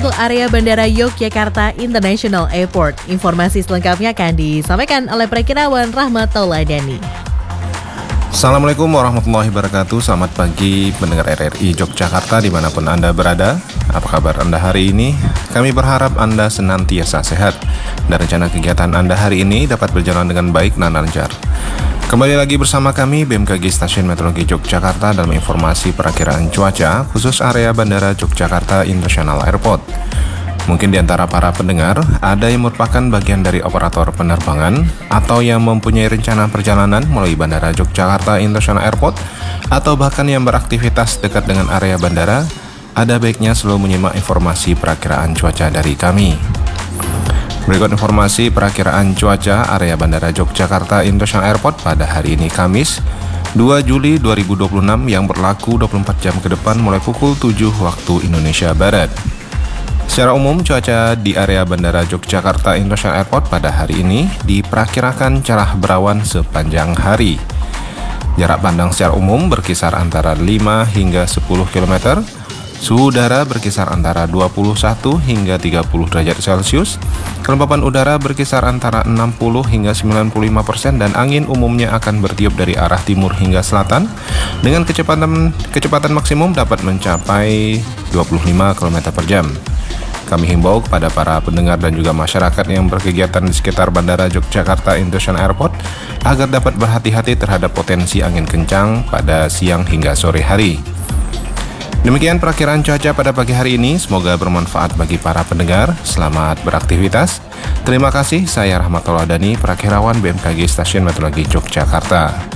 untuk area Bandara Yogyakarta International Airport. Informasi selengkapnya akan disampaikan oleh Prakirawan Rahmat Tauladani. Assalamualaikum warahmatullahi wabarakatuh. Selamat pagi pendengar RRI Yogyakarta dimanapun Anda berada. Apa kabar Anda hari ini? Kami berharap Anda senantiasa sehat dan rencana kegiatan Anda hari ini dapat berjalan dengan baik dan lancar. Kembali lagi bersama kami BMKG Stasiun Meteorologi Yogyakarta dalam informasi perakiraan cuaca khusus area Bandara Yogyakarta International Airport. Mungkin di antara para pendengar ada yang merupakan bagian dari operator penerbangan atau yang mempunyai rencana perjalanan melalui Bandara Yogyakarta International Airport atau bahkan yang beraktivitas dekat dengan area bandara. Ada baiknya selalu menyimak informasi perakiraan cuaca dari kami. Berikut informasi perakiraan cuaca area Bandara Yogyakarta International Airport pada hari ini Kamis 2 Juli 2026 yang berlaku 24 jam ke depan mulai pukul 7 waktu Indonesia Barat. Secara umum cuaca di area Bandara Yogyakarta International Airport pada hari ini diperkirakan cerah berawan sepanjang hari. Jarak pandang secara umum berkisar antara 5 hingga 10 km. Suhu udara berkisar antara 21 hingga 30 derajat Celcius. Kelembapan udara berkisar antara 60 hingga 95% dan angin umumnya akan bertiup dari arah timur hingga selatan dengan kecepatan maksimum dapat mencapai 25 km per jam. Kami himbau kepada para pendengar dan juga masyarakat yang berkegiatan di sekitar Bandara Yogyakarta International Airport agar dapat berhati-hati terhadap potensi angin kencang pada siang hingga sore hari. Demikian perakiraan cuaca pada pagi hari ini, semoga bermanfaat bagi para pendengar. Selamat beraktivitas. Terima kasih, saya Rahmat Tauladani, Prakirawan BMKG Stasiun Meteorologi Yogyakarta.